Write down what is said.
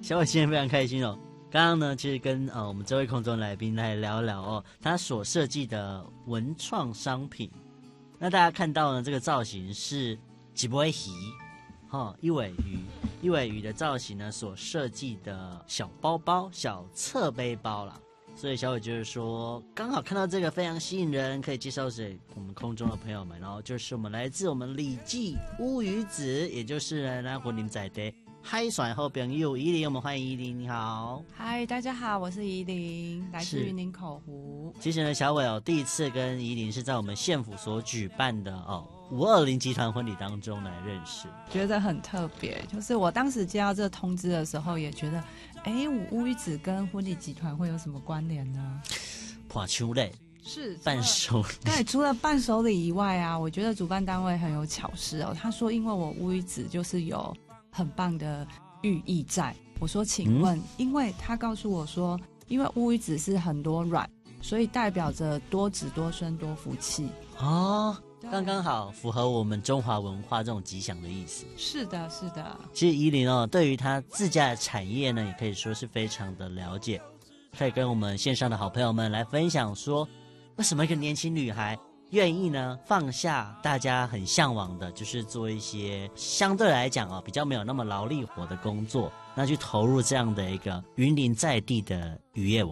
小伟今天非常开心哦。刚刚呢，其实跟我们这位空中来宾来聊聊哦，他所设计的文创商品。那大家看到呢，这个造型是一尾鱼，一尾鱼的造型呢，所设计的小包包、小侧背包啦。所以小伟就是说，刚好看到这个非常吸引人，可以介绍给我们空中的朋友们。然后就是我们来自我们李记乌鱼子，也就是呢婚礼在的海选好朋友依林，我们欢迎依林，你好。 嗨，大家好，我是依林，来自云林口湖。 其实呢，小伟第一次跟依林是在我们县府所举办的520集团婚礼当中来认识， 觉得很特别。就是我当时接到这个通知的时候，也觉得，乌鱼子跟婚礼集团会有什么关联呢？ 破秋类是伴手礼。 对，除了伴手礼以外啊，我觉得主办单位很有巧思哦。他说，因为我乌鱼子就是有很棒的寓意在。我说，请问，因为他告诉我说，因为乌鱼子是很多卵，所以代表着多子多孙多福气哦。刚刚好符合我们中华文化这种吉祥的意思。 是的，是的。 其实依林对于他自家的产业呢，也可以说是非常的了解，可以跟我们线上的好朋友们来分享说，为什么一个年轻女孩愿意呢放下大家很向往的，就是做一些相对来讲比较没有那么劳力活的工作，那去投入这样的一个云林在地的渔业文